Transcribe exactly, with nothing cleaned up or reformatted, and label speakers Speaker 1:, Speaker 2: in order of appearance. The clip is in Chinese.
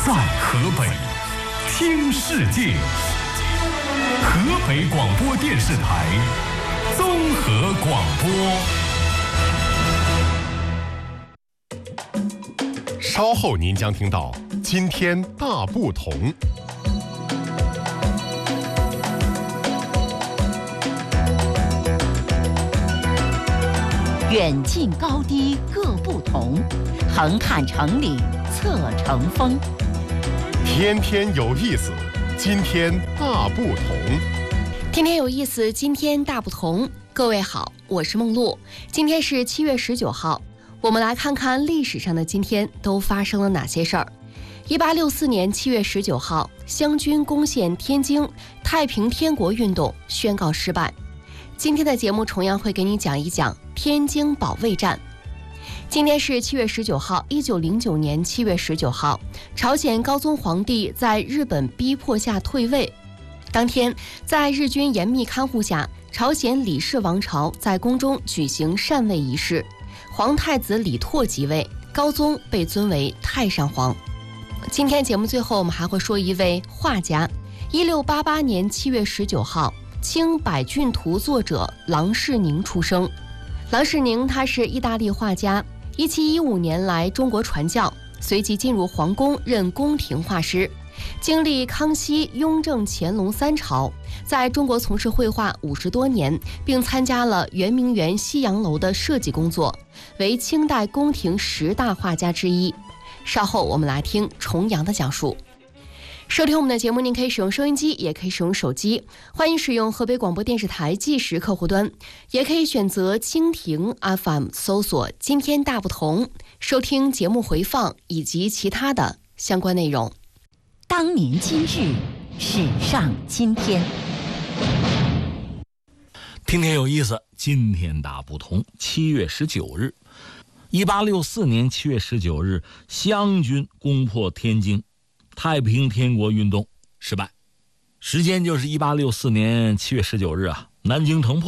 Speaker 1: 在河北，听世界。河北广播电视台综合广播。稍后您将听到今天大不同。
Speaker 2: 远近高低各不同，横看成岭侧成峰。
Speaker 1: 天天有意思，今天大不同。
Speaker 3: 天天有意思，今天大不同。各位好，我是梦露。今天是七月十九号，我们来看看历史上的今天都发生了哪些事儿。一八六四年七月十九号，湘军攻陷天津，太平天国运动宣告失败。今天的节目同样会给你讲一讲天津保卫战。今天是七月十九号，一九零九年七月十九号，朝鲜高宗皇帝在日本逼迫下退位。当天，在日军严密看护下，朝鲜李氏王朝在宫中举行禅位仪式，皇太子李拓即位，高宗被尊为太上皇。今天节目最后我们还会说一位画家。一六八八年七月十九号，清百骏图作者郎世宁出生。郎世宁他是意大利画家，一七一五年来中国传教，随即进入皇宫任宫廷画师，经历康熙、雍正、乾隆三朝，在中国从事绘画五十多年，并参加了圆明园西洋楼的设计工作，为清代宫廷十大画家之一。稍后我们来听重阳的讲述。收听我们的节目，您可以使用收音机，也可以使用手机，欢迎使用河北广播电视台计时客户端，也可以选择蜻蜓 F M 搜索今天大不同，收听节目回放以及其他的相关内容。
Speaker 2: 当年今日，史上今天。
Speaker 4: 听天有意思，今天大不同。七月十九日，一八六四年七月十九日，湘军攻破天津，太平天国运动失败。时间就是一八六四年七月十九日啊，南京城破。